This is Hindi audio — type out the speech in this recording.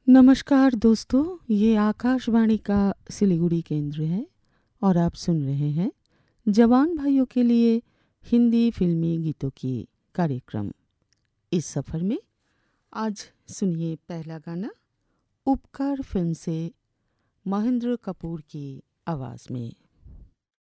नमस्कार दोस्तों, ये आकाशवाणी का सिलीगुड़ी केंद्र है और आप सुन रहे हैं जवान भाइयों के लिए हिंदी फिल्मी गीतों की कार्यक्रम। इस सफ़र में आज सुनिए पहला गाना उपकार फिल्म से महेंद्र कपूर की आवाज़ में।